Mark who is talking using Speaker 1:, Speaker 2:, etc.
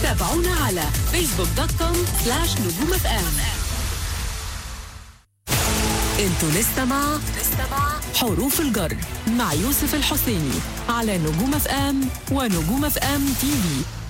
Speaker 1: تابعونا على facebook.com/نجوم FM. انتوا لسه مع حروف الجر مع يوسف الحسيني على نجوم FM ونجوم FM TV.